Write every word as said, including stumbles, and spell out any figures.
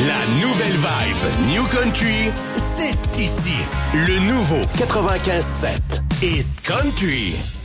La nouvelle vibe New Country, c'est ici. Le nouveau quatre-vingt-quinze sept Hit Country.